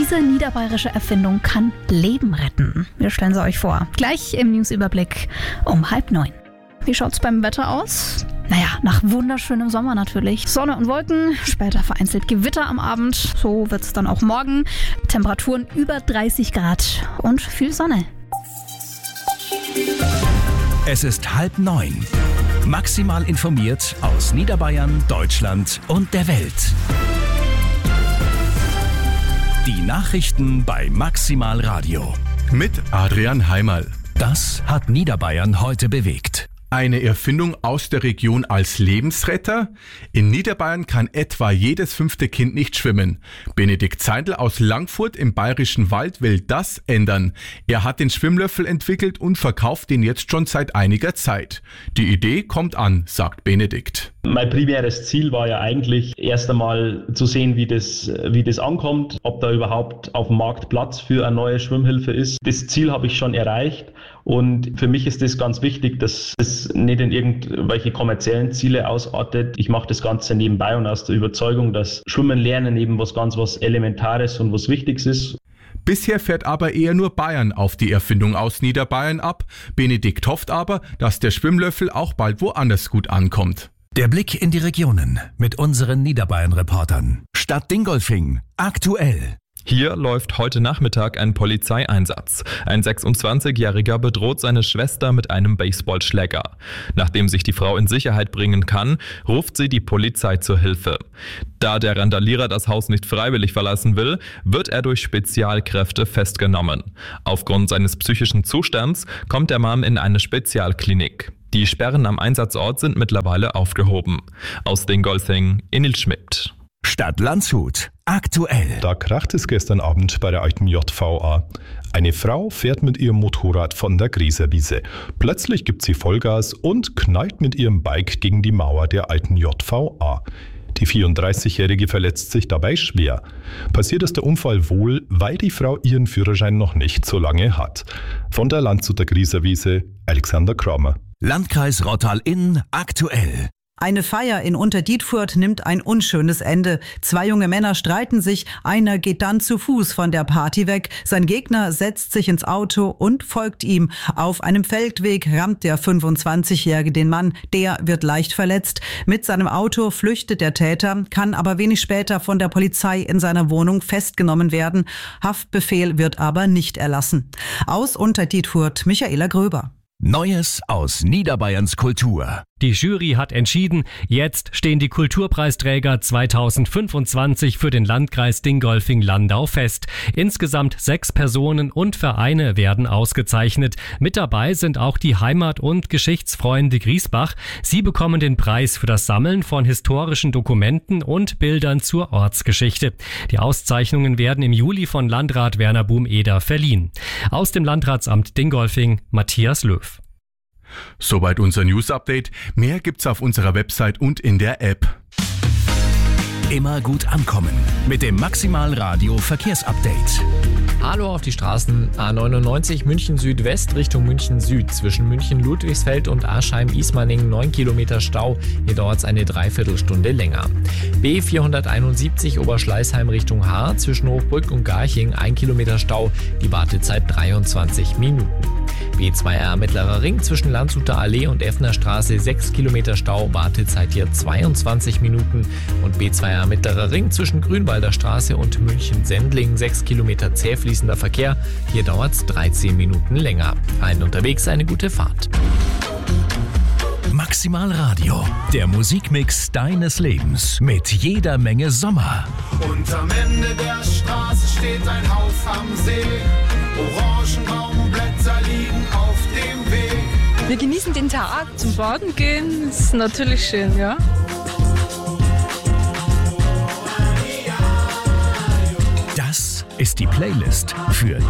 Diese niederbayerische Erfindung kann Leben retten. Wir stellen sie euch vor. Gleich im Newsüberblick um 8:30. Wie schaut's beim Wetter aus? Naja, nach wunderschönem Sommer natürlich. Sonne und Wolken, später vereinzelt Gewitter am Abend. So wird's dann auch morgen. Temperaturen über 30 Grad und viel Sonne. Es ist 8:30. Maximal informiert aus Niederbayern, Deutschland und der Welt. Die Nachrichten bei Maximal Radio. Mit Adrian Heimerl. Das hat Niederbayern heute bewegt. Eine Erfindung aus der Region als Lebensretter? In Niederbayern kann etwa jedes 5. Kind nicht schwimmen. Benedikt Zeindl aus Langfurt im Bayerischen Wald will das ändern. Er hat den Schwimmlöffel entwickelt und verkauft ihn jetzt schon seit einiger Zeit. Die Idee kommt an, sagt Benedikt. Mein primäres Ziel war ja eigentlich erst einmal zu sehen, wie das ankommt, ob da überhaupt auf dem Markt Platz für eine neue Schwimmhilfe ist. Das Ziel habe ich schon erreicht und für mich ist das ganz wichtig, dass es nicht in irgendwelche kommerziellen Ziele ausartet. Ich mache das Ganze nebenbei und aus der Überzeugung, dass Schwimmen lernen eben was Elementares und was Wichtiges ist. Bisher fährt aber eher nur Bayern auf die Erfindung aus Niederbayern ab. Benedikt hofft aber, dass der Schwimmlöffel auch bald woanders gut ankommt. Der Blick in die Regionen mit unseren Niederbayern-Reportern. Stadt Dingolfing, aktuell. Hier läuft heute Nachmittag ein Polizeieinsatz. Ein 26-Jähriger bedroht seine Schwester mit einem Baseballschläger. Nachdem sich die Frau in Sicherheit bringen kann, ruft sie die Polizei zur Hilfe. Da der Randalierer das Haus nicht freiwillig verlassen will, wird er durch Spezialkräfte festgenommen. Aufgrund seines psychischen Zustands kommt der Mann in eine Spezialklinik. Die Sperren am Einsatzort sind mittlerweile aufgehoben. Aus Dingolfing, Enil Schmidt. Stadt Landshut, aktuell. Da kracht es gestern Abend bei der alten JVA. Eine Frau fährt mit ihrem Motorrad von der Grieserwiese. Plötzlich gibt sie Vollgas und knallt mit ihrem Bike gegen die Mauer der alten JVA. Die 34-Jährige verletzt sich dabei schwer. Passiert ist der Unfall wohl, weil die Frau ihren Führerschein noch nicht so lange hat. Von der Landshuter Grieserwiese, Alexander Kramer. Landkreis Rottal-Inn, aktuell. Eine Feier in Unterdietfurt nimmt ein unschönes Ende. 2 junge Männer streiten sich, einer geht dann zu Fuß von der Party weg. Sein Gegner setzt sich ins Auto und folgt ihm. Auf einem Feldweg rammt der 25-Jährige den Mann, der wird leicht verletzt. Mit seinem Auto flüchtet der Täter, kann aber wenig später von der Polizei in seiner Wohnung festgenommen werden. Haftbefehl wird aber nicht erlassen. Aus Unterdietfurt, Michaela Gröber. Neues aus Niederbayerns Kultur. Die Jury hat entschieden, jetzt stehen die Kulturpreisträger 2025 für den Landkreis Dingolfing-Landau fest. Insgesamt 6 Personen und Vereine werden ausgezeichnet. Mit dabei sind auch die Heimat- und Geschichtsfreunde Griesbach. Sie bekommen den Preis für das Sammeln von historischen Dokumenten und Bildern zur Ortsgeschichte. Die Auszeichnungen werden im Juli von Landrat Werner Bohm-Eder verliehen. Aus dem Landratsamt Dingolfing, Matthias Löw. Soweit unser News-Update. Mehr gibt's auf unserer Website und in der App. Immer gut ankommen mit dem Maximal Radio Verkehrsupdate. Hallo auf die Straßen. A99 München Südwest Richtung München Süd. Zwischen München Ludwigsfeld und Aschheim-Ismaning 9 Kilometer Stau. Hier dauert es eine Dreiviertelstunde länger. B471 Oberschleißheim Richtung Haar. Zwischen Hochbrück und Garching 1 Kilometer Stau. Die Wartezeit 23 Minuten. B2R Mittlerer Ring zwischen Landshuter Allee und Effner Straße 6 Kilometer Stau. Wartezeit hier 22 Minuten. Und B2R Mittlerer Ring zwischen Grünwalder Straße und München-Sendling 6 Kilometer zäh fließender Verkehr. Hier dauert es 13 Minuten länger. Allen unterwegs eine gute Fahrt. Maximal Radio, der Musikmix deines Lebens mit jeder Menge Sommer. Und am Ende der Straße steht ein Haus am See. Orangenbaumblätter liegen auf dem Weg. Wir genießen den Tag, zum Baden gehen, ist natürlich schön, ja. Das ist die Playlist für